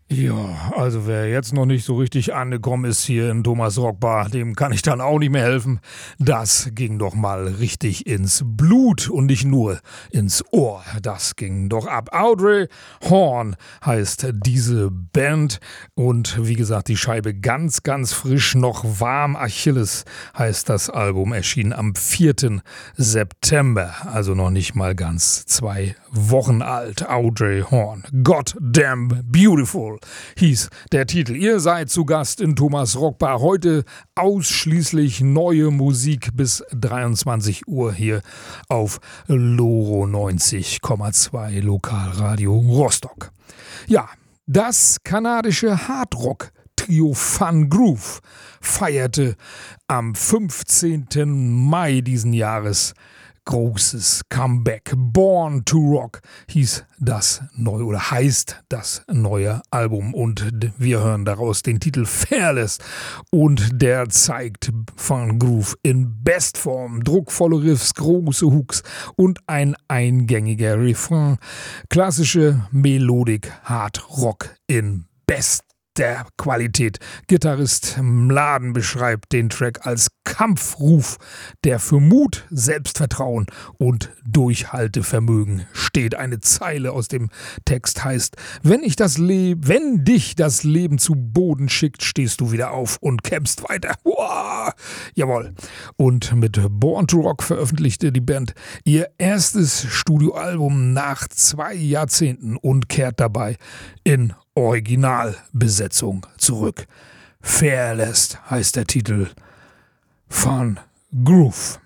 Ja, also wer jetzt noch nicht so richtig angekommen ist hier in Thomas Rockbar, dem kann ich dann auch nicht mehr helfen. Das ging doch mal richtig ins Blut und nicht nur ins Ohr. Das ging doch ab. Audrey Horne heißt diese Band und wie gesagt, die Scheibe ganz, ganz frisch, noch warm. Achilles heißt das Album, erschien am 4. September, also noch nicht mal ganz 2 Wochen alt. Audrey Horne, Goddamn Beautiful hieß der Titel. Ihr seid zu Gast in Thomas Rockbar. Heute ausschließlich neue Musik bis 23 Uhr hier auf Loro 90,2 Lokalradio Rostock. Ja, das kanadische Hardrock-Trio Fun Groove feierte am 15. Mai diesen Jahres großes Comeback. Born to Rock hieß das neue oder heißt das neue Album und wir hören daraus den Titel Fearless und der zeigt Fun Groove in Bestform. Druckvolle Riffs, große Hooks und ein eingängiger Refrain. Klassische Melodik Hard Rock in Best der Qualität. Gitarrist Mladen beschreibt den Track als Kampfruf, der für Mut, Selbstvertrauen und Durchhaltevermögen steht. Eine Zeile aus dem Text heißt: Wenn dich das Leben zu Boden schickt, stehst du wieder auf und kämpfst weiter. Uah! Jawohl. Und mit Born to Rock veröffentlichte die Band ihr erstes Studioalbum nach 2 Jahrzehnten und kehrt dabei in Originalbesetzung zurück. Fearless heißt der Titel. Fun Groove.